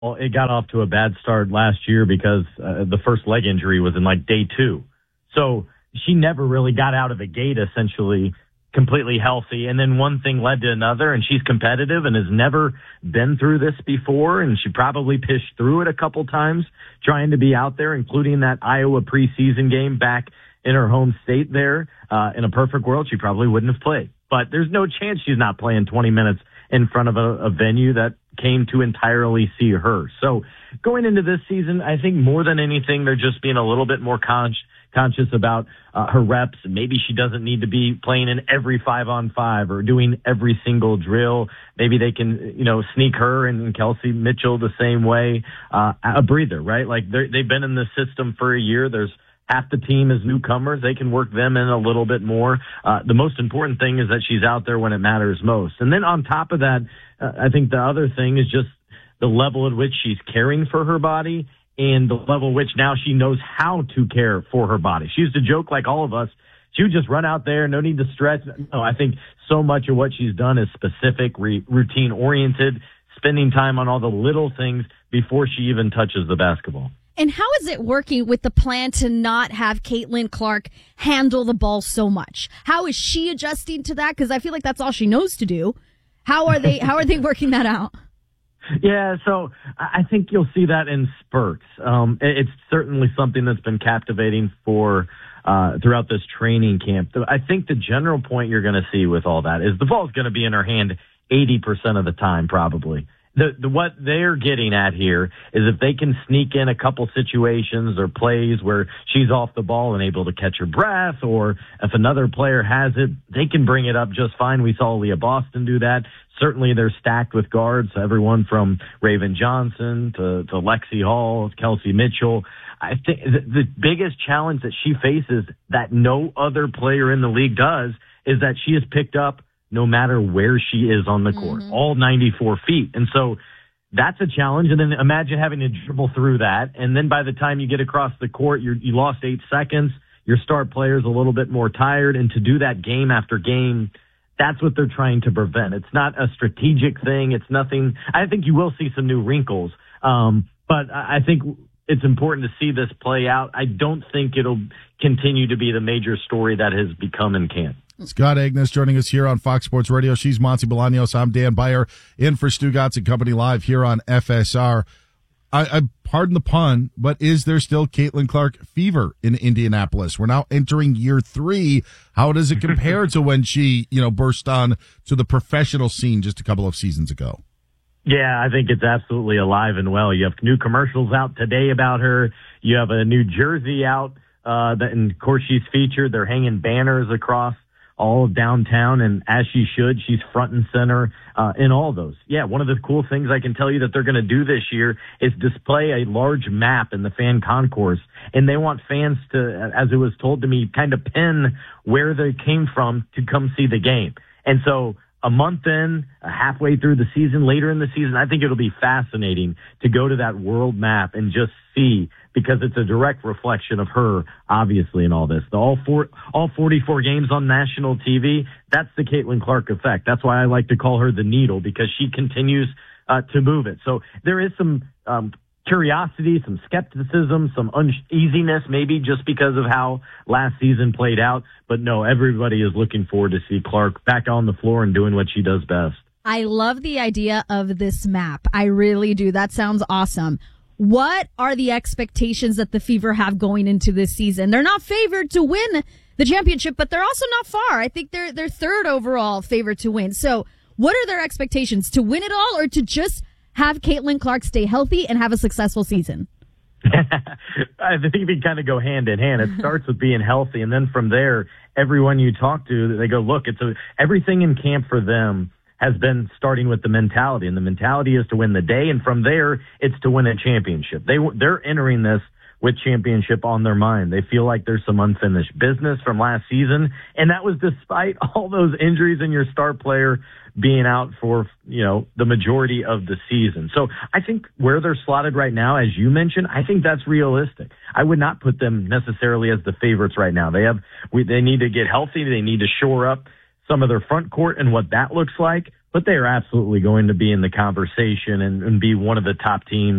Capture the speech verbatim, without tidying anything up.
Well, it got off to a bad start last year because uh, the first leg injury was in like day two. So she never really got out of the gate essentially completely healthy. And then one thing led to another, and she's competitive and has never been through this before. And she probably pitched through it a couple times trying to be out there, including that Iowa preseason game back in her home state there. Uh, in a perfect world, she probably wouldn't have played. But there's no chance she's not playing twenty minutes in front of a, a venue that came to entirely see her. So going into this season, I think more than anything, they're just being a little bit more con- conscious about uh, her reps. Maybe she doesn't need to be playing in every five on five or doing every single drill. Maybe they can, you know, sneak her and Kelsey Mitchell the same way, uh, a breather, right? Like they've been in the system for a year. There's half the team is newcomers. They can work them in a little bit more. Uh, the most important thing is that she's out there when it matters most. And then on top of that, uh, I think the other thing is just the level at which she's caring for her body and the level at which now she knows how to care for her body. She used to joke like all of us. She would just run out there, no need to stretch. No, I think so much of what she's done is specific, re- routine-oriented, spending time on all the little things before she even touches the basketball. And how is it working with the plan to not have Caitlin Clark handle the ball so much? How is she adjusting to that? Because I feel like that's all she knows to do. How are they? How are they working that out? Yeah, so I think you'll see that in spurts. Um, it's certainly something that's been captivating for uh, throughout this training camp. I think the general point you're going to see with all that is the ball's going to be in her hand eighty percent of the time, probably. The, the what they're getting at here is if they can sneak in a couple situations or plays where she's off the ball and able to catch her breath, or if another player has it, they can bring it up just fine. We saw Leah Boston do that. Certainly they're stacked with guards, everyone from Raven Johnson to, to Lexi Hall, Kelsey Mitchell. I think the, the biggest challenge that she faces that no other player in the league does is that she has picked up no matter where she is on the court, mm-hmm. all ninety-four feet. And so that's a challenge. And then imagine having to dribble through that. And then by the time you get across the court, you're, you lost eight seconds. Your star player's a little bit more tired. And to do that game after game, that's what they're trying to prevent. It's not a strategic thing. It's nothing. I think you will see some new wrinkles. Um, but I think it's important to see this play out. I don't think it'll continue to be the major story that has become in camp. Scott Agnes joining us here on Fox Sports Radio. She's Monty Bolaños. I'm Dan Beyer in for Stugotz and Company live here on F S R. I, I pardon the pun, but is there still Caitlin Clark fever in Indianapolis? We're now entering year three. How does it compare to when she, you know, burst on to the professional scene just a couple of seasons ago? Yeah, I think it's absolutely alive and well. You have new commercials out today about her. You have a new jersey out, uh, that, and of course she's featured. They're hanging banners across all of downtown, and as she should, she's front and center uh, in all those. Yeah, one of the cool things I can tell you that they're going to do this year is display a large map in the fan concourse, and they want fans to, as it was told to me, kind of pin where they came from to come see the game. And so a month in, halfway through the season, later in the season, I think it'll be fascinating to go to that world map and just see, because it's a direct reflection of her, obviously, in all this. The all four, all forty-four games on national T V, that's the Caitlin Clark effect. That's why I like to call her the needle, because she continues uh, to move it. So there is some um, curiosity, some skepticism, some uneasiness, maybe just because of how last season played out. But no, everybody is looking forward to see Clark back on the floor and doing what she does best. I love the idea of this map. I really do. That sounds awesome. What are the expectations that the Fever have going into this season? They're not favored to win the championship, but they're also not far. I think they're they're third overall favored to win. So what are their expectations? To win it all, or to just have Caitlin Clark stay healthy and have a successful season? I think we kind of go hand in hand. It starts with being healthy, and then from there, everyone you talk to, they go, look, it's a, everything in camp for them has been starting with the mentality, and the mentality is to win the day, and from there, it's to win a championship. They, they're entering this with championship on their mind. They feel like there's some unfinished business from last season, and that was despite all those injuries and your star player being out for, you know, the majority of the season. So I think where they're slotted right now, as you mentioned, I think that's realistic. I would not put them necessarily as the favorites right now. They have, we, they need to get healthy. They need to shore up some of their front court and what that looks like. but they are absolutely going to be in the conversation and, and be one of the top teams